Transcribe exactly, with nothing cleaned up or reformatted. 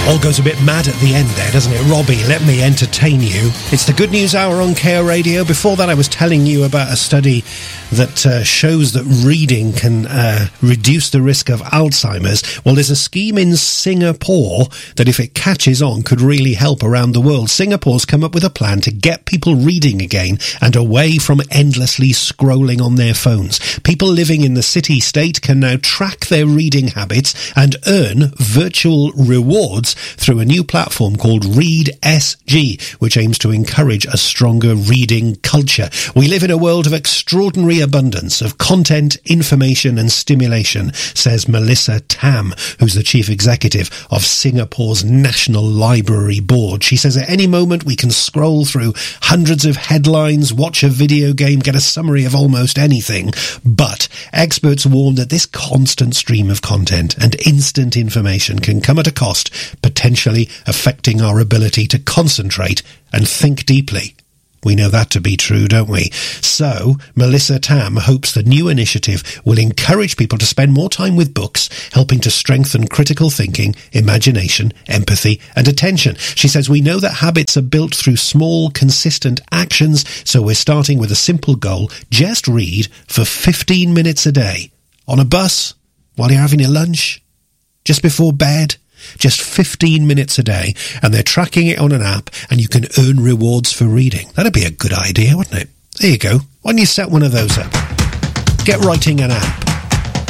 All goes a bit mad at the end there, doesn't it? Robbie, let me entertain you. It's the Good News Hour on K O Radio. Before that, I was telling you about a study that uh, shows that reading can uh, reduce the risk of Alzheimer's. Well, there's a scheme in Singapore that, if it catches on, could really help around the world. Singapore's come up with a plan to get people reading again and away from endlessly scrolling on their phones. People living in the city-state can now track their reading habits and earn virtual rewards through a new platform called Read S G, which aims to encourage a stronger reading culture. We live in a world of extraordinary abundance of content, information and stimulation, says Melissa Tam, who's the chief executive of Singapore's National Library Board. She says at any moment we can scroll through hundreds of headlines, watch a video game, get a summary of almost anything. But experts warn that this constant stream of content and instant information can come at a cost, potentially affecting our ability to concentrate and think deeply. We know that to be true, don't we? So, Melissa Tam hopes the new initiative will encourage people to spend more time with books, helping to strengthen critical thinking, imagination, empathy, and attention. She says, we know that habits are built through small, consistent actions, so we're starting with a simple goal. Just read for fifteen minutes a day. On a bus, while you're having your lunch, just before bed. Just fifteen minutes a day, and they're tracking it on an app, and you can earn rewards for reading. That'd be a good idea, wouldn't it? There you go. Why don't you set one of those up? Get writing an app.